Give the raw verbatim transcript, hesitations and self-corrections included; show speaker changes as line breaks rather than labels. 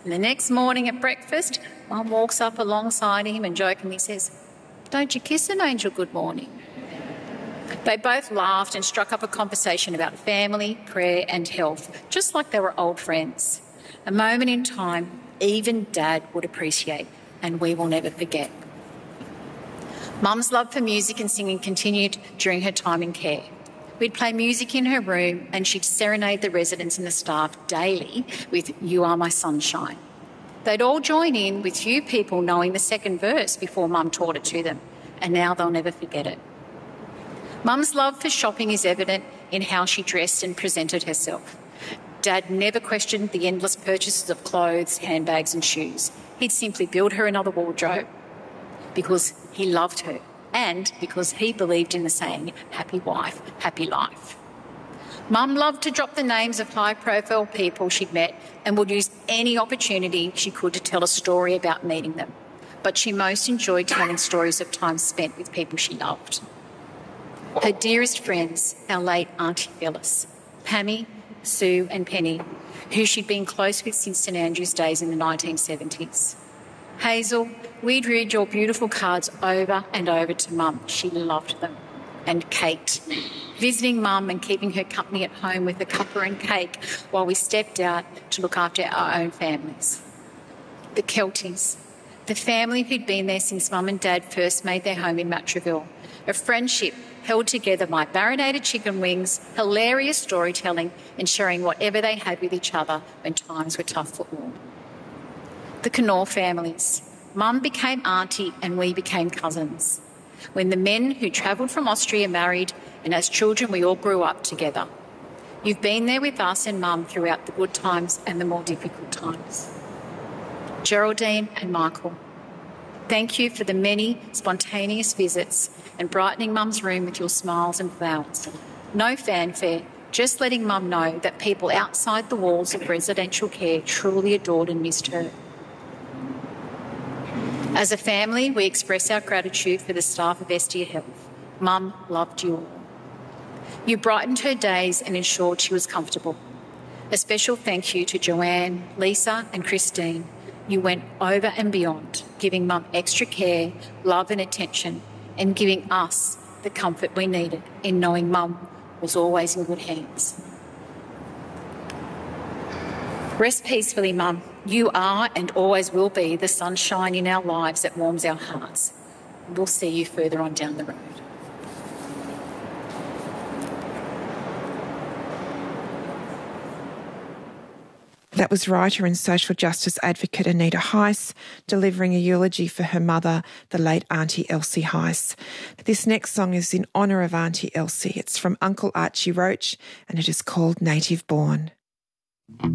And the next morning at breakfast, Mum walks up alongside him and jokingly says, "Don't you kiss an angel good morning?" They both laughed and struck up a conversation about family, prayer and health, just like they were old friends. A moment in time even Dad would appreciate, and we will never forget. Mum's love for music and singing continued during her time in care. We'd play music in her room and she'd serenade the residents and the staff daily with "You Are My Sunshine." They'd all join in, with few people knowing the second verse before Mum taught it to them, and now they'll never forget it. Mum's love for shopping is evident in how she dressed and presented herself. Dad never questioned the endless purchases of clothes, handbags and shoes. He'd simply build her another wardrobe because he loved her and because he believed in the saying, "Happy wife, happy life." Mum loved to drop the names of high-profile people she'd met and would use any opportunity she could to tell a story about meeting them. But she most enjoyed telling stories of time spent with people she loved. Her dearest friends, our late Auntie Phyllis, Pammy, Sue and Penny, who she'd been close with since St Andrew's days in the nineteen seventies. Hazel, we'd read your beautiful cards over and over to Mum. She loved them. And Kate, visiting Mum and keeping her company at home with a cuppa and cake while we stepped out to look after our own families. The Kelties, the family who'd been there since Mum and Dad first made their home in Matraville. A friendship held together by marinated chicken wings, hilarious storytelling and sharing whatever they had with each other when times were tough for all. The Knorr families. Mum became auntie and we became cousins. When the men who travelled from Austria married, and as children we all grew up together. You've been there with us and Mum throughout the good times and the more difficult times. Geraldine and Michael, thank you for the many spontaneous visits and brightening Mum's room with your smiles and flowers. No fanfare, just letting Mum know that people outside the walls of residential care truly adored and missed her. As a family, we express our gratitude for the staff of Estia Health. Mum loved you all. You brightened her days and ensured she was comfortable. A special thank you to Joanne, Lisa and Christine. You went over and beyond, giving Mum extra care, love and attention, and giving us the comfort we needed in knowing Mum was always in good hands. Rest peacefully, Mum. You are and always will be the sunshine in our lives that warms our hearts. We'll see you further on down the road.
That was writer and social justice advocate Anita Heiss delivering a eulogy for her mother, the late Auntie Elsie Heiss. This next song is in honour of Auntie Elsie. It's from Uncle Archie Roach and it is called Native Born.